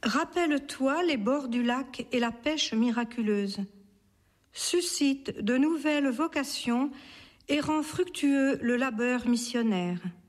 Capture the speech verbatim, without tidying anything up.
Rappelle-toi les bords du lac et la pêche miraculeuse. Suscite de nouvelles vocations et rend fructueux le labeur missionnaire.